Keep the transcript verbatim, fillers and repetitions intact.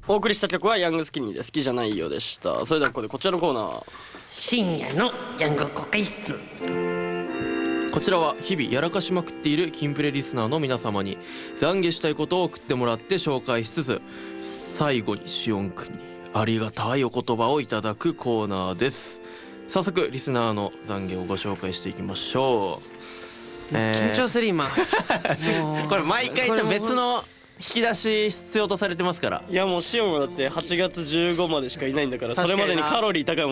お送りした曲はヤングスキニーで好きじゃないよでした。それではここでこちらのコーナー、 深夜のヤング国会室。 こちらは日々やらかしまくっているキンプレリスナーの皆様に懺悔したいことを送ってもらって紹介しつつ、最後にしおんくんにありがたいお言葉をいただくコーナーです。早速リスナーの懺悔をご紹介していきましょう。 えー、緊張する今これ毎回ちょ別の引き出し必要とされてますから。 いやもうシオンはだってはちがつじゅうごまでしかいないんだから、それまでにカロリー高いもの